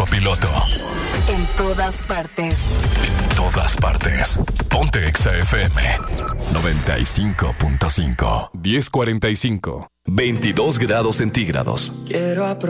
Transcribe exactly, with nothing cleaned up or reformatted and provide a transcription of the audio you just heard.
piloto. En todas partes. En todas partes. Ponte Exa F M noventa y cinco punto cinco. diez cuarenta y cinco. veintidós grados centígrados. Quiero aprovechar